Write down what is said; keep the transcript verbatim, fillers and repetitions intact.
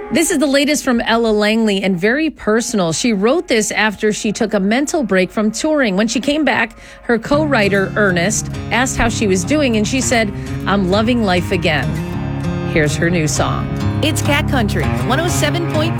This is the latest from Ella Langley and very personal. She wrote this after she took a mental break from touring. When she came back, her co-writer, Ernest, asked how she was doing, and she said, "I'm loving life again." Here's her new song. It's Cat Country, one oh seven point three.